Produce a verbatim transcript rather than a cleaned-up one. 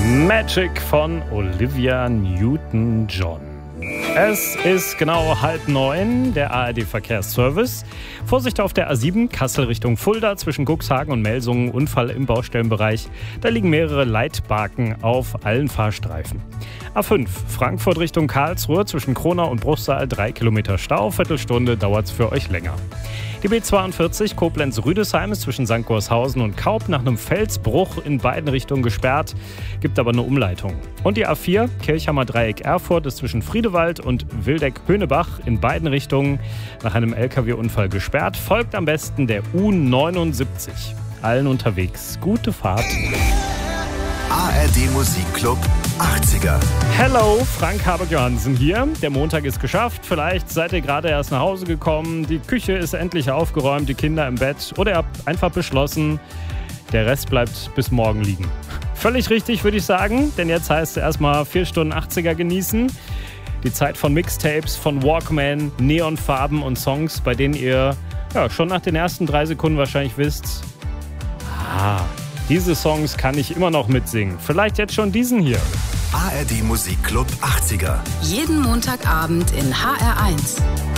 Magic von Olivia Newton-John. Es ist genau halb neun, der A R D-Verkehrsservice. Vorsicht auf der A sieben, Kassel Richtung Fulda, zwischen Cuxhagen und Melsungen, Unfall im Baustellenbereich. Da liegen mehrere Leitbarken auf allen Fahrstreifen. A fünf, Frankfurt Richtung Karlsruhe, zwischen Kronau und Bruchsal, drei Kilometer Stau, Viertelstunde dauert es für euch länger. Die B zweiundvierzig, Koblenz-Rüdesheim, ist zwischen Sankt Gorshausen und Kaub nach einem Felsbruch in beiden Richtungen gesperrt, gibt aber eine Umleitung. Und die A vier, Kirchhammer Dreieck Erfurt, ist zwischen Friedewald und Wildeck-Höhnebach in beiden Richtungen nach einem L K W-Unfall gesperrt. Folgt am besten der U neunundsiebzig. Allen unterwegs gute Fahrt. A R D Musikclub achtziger. Hello, Frank Habeck-Johansen hier. Der Montag ist geschafft. Vielleicht seid ihr gerade erst nach Hause gekommen. Die Küche ist endlich aufgeräumt, die Kinder im Bett. Oder ihr habt einfach beschlossen, der Rest bleibt bis morgen liegen. Völlig richtig, würde ich sagen. Denn jetzt heißt es erstmal vier Stunden achtziger genießen. Die Zeit von Mixtapes, von Walkman, Neonfarben und Songs, bei denen ihr ja, schon nach den ersten drei Sekunden wahrscheinlich wisst, ah, diese Songs kann ich immer noch mitsingen. Vielleicht jetzt schon diesen hier. A R D Musikclub achtziger. Jeden Montagabend in H R eins.